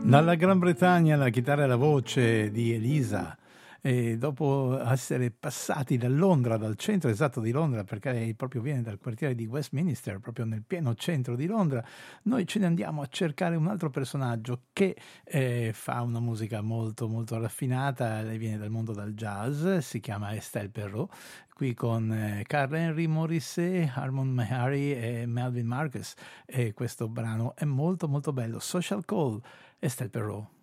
Dalla Gran Bretagna la chitarra e la voce di Elisa. E dopo essere passati da Londra, dal centro esatto di Londra, perché lei proprio viene dal quartiere di Westminster, proprio nel pieno centro di Londra, noi ce ne andiamo a cercare un altro personaggio che fa una musica molto molto raffinata. Lei viene dal mondo del jazz, si chiama Estelle Perrot, qui con Carl Henry Morrissey, Harmon Mehari e Melvin Marcus, e questo brano è molto molto bello. Social Call, Estelle Perrot.